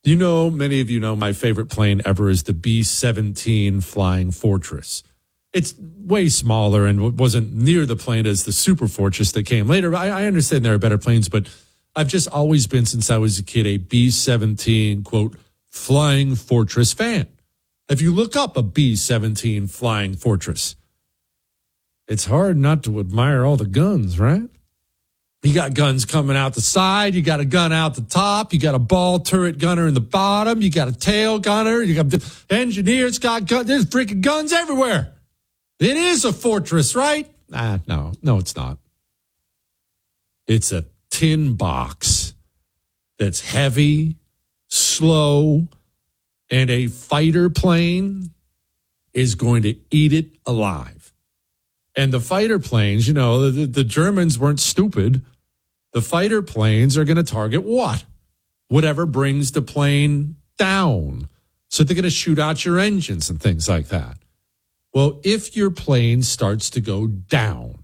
You know, many of you know my favorite plane ever is the B-17 Flying Fortress. It's way smaller and wasn't near the plane as the Super Fortress that came later. I understand there are better planes, but I've just always been, since I was a kid, a B-17, quote, Flying Fortress fan. If you look up a B-17 Flying Fortress, it's hard not to admire all the guns, right? You got guns coming out the side. You got a gun out the top. You got a ball turret gunner in the bottom. You got a tail gunner. You got engineers got guns. There's freaking guns everywhere. It is a fortress, right? No, it's not. It's a tin box that's heavy, slow, and a fighter plane is going to eat it alive. And the fighter planes, you know, the Germans weren't stupid. The fighter planes are going to target what? Whatever brings the plane down. So they're going to shoot out your engines and things like that. Well, if your plane starts to go down,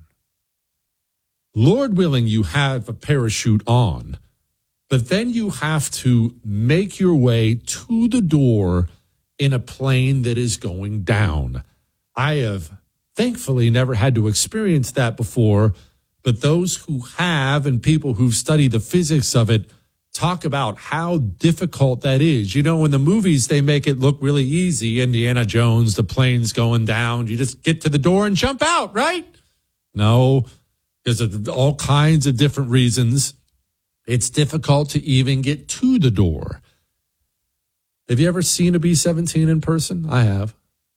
Lord willing, you have a parachute on, but then you have to make your way to the door in a plane that is going down. I have thankfully never had to experience that before, but those who have and people who've studied the physics of it talk about how difficult that is. You know, in the movies, they make it look really easy. Indiana Jones, the plane's going down. You just get to the door and jump out, right? No, because of all kinds of different reasons, it's difficult to even get to the door. Have you ever seen a B-17 in person? I have.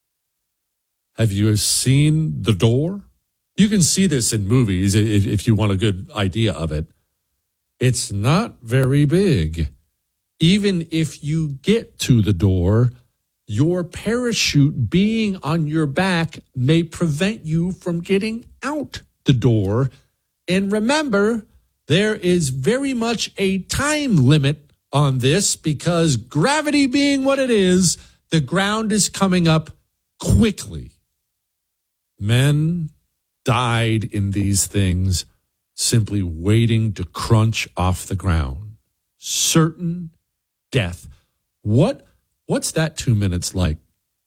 Have you seen the door? You can see this in movies if you want a good idea of it. It's not very big. Even if you get to the door, your parachute being on your back may prevent you from getting out the door. And remember, there is very much a time limit on this because gravity being what it is, the ground is coming up quickly. Men died in these things simply waiting to crunch off the ground. Certain death. What's that 2 minutes like?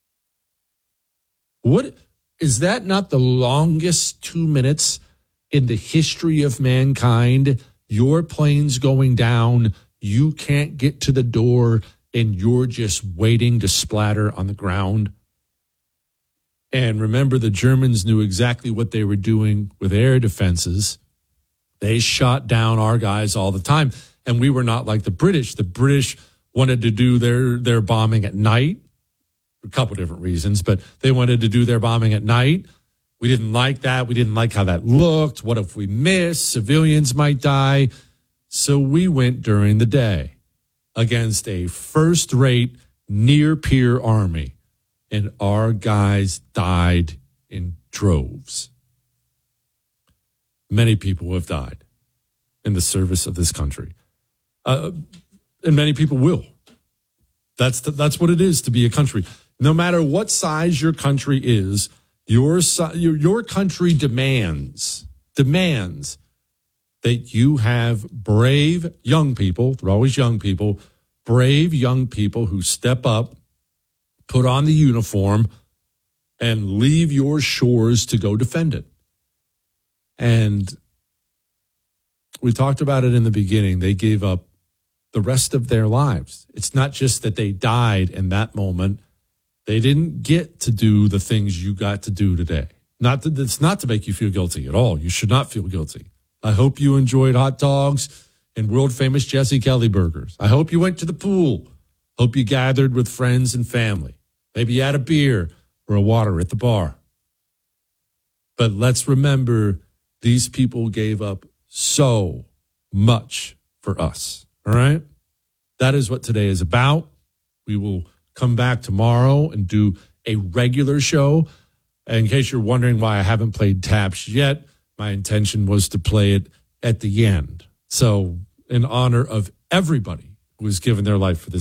What is that not the longest 2 minutes in the history of mankind? Your plane's going down, you can't get to the door, and you're just waiting to splatter on the ground. And remember, the Germans knew exactly what they were doing with air defenses. They shot down our guys all the time. And we were not like the British. The British wanted to do their bombing at night for a couple of different reasons, but they wanted to do their bombing at night. We didn't like that. We didn't like how that looked. What if we miss? Civilians might die. So we went during the day against a first-rate, near-peer army. And our guys died in droves. Many people have died in the service of this country. And many people will. That's what it is to be a country. No matter what size your country is, your country demands that you have brave young people, they're always young people, brave young people who step up, put on the uniform, and leave your shores to go defend it. And we talked about it in the beginning. They gave up the rest of their lives. It's not just that they died in that moment. They didn't get to do the things you got to do today. It's not to make you feel guilty at all. You should not feel guilty. I hope you enjoyed hot dogs and world-famous Jesse Kelly burgers. I hope you went to the pool. Hope you gathered with friends and family. Maybe you had a beer or a water at the bar. But let's remember, these people gave up so much for us. All right? That is what today is about. We will come back tomorrow and do a regular show. In case you're wondering why I haven't played Taps yet, my intention was to play it at the end. So in honor of everybody who has given their life for this